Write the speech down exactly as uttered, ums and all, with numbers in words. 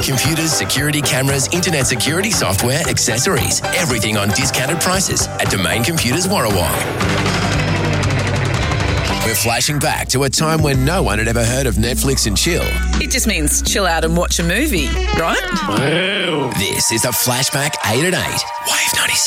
Computers, security cameras, internet security software, accessories. Everything on discounted prices at Domain Computers Warrawong. We're flashing back to a time when no one had ever heard of Netflix and chill. It just means chill out and watch a movie, right? This is the Flashback eight at eight. Wave ninety-six.